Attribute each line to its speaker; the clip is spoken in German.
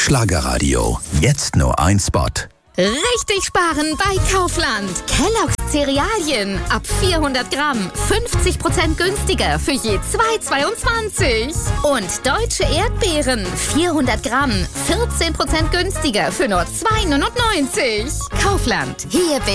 Speaker 1: Schlagerradio. Jetzt nur ein Spot.
Speaker 2: Richtig sparen bei Kaufland. Kellogg's Cerealien ab 400 Gramm 50% günstiger für je 2,22. Und deutsche Erdbeeren 400 Gramm 14% günstiger für nur 2,99. Kaufland, hier bin